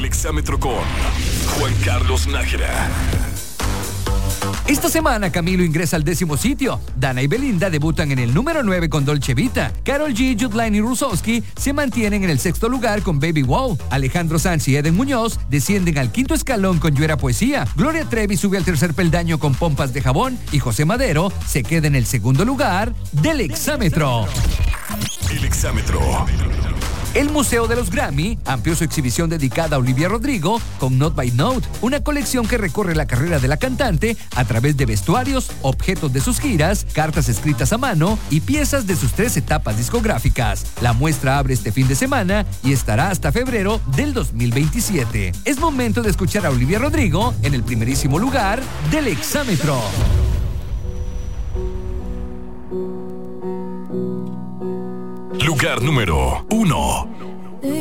Exámetro con Juan Carlos Nájera. Esta semana Camilo ingresa al 10º sitio. Dana y Belinda debutan en el número 9 con Dolce Vita. Karol G, Judline y Rusowski se mantienen en el 6º lugar con Baby Wow. Alejandro Sanz y Eden Muñoz descienden al 5º escalón con Yo Era Poesía. Gloria Trevi sube al 3er peldaño con Pompas de Jabón. Y José Madero se queda en el 2º lugar del Exámetro. El Exámetro. El Museo de los Grammy amplió su exhibición dedicada a Olivia Rodrigo con Note by Note, una colección que recorre la carrera de la cantante a través de vestuarios, objetos de sus giras, cartas escritas a mano y piezas de sus 3 etapas discográficas. La muestra abre este fin de semana y estará hasta febrero del 2027. Es momento de escuchar a Olivia Rodrigo en el primerísimo lugar del Exámetro. Lugar número 1.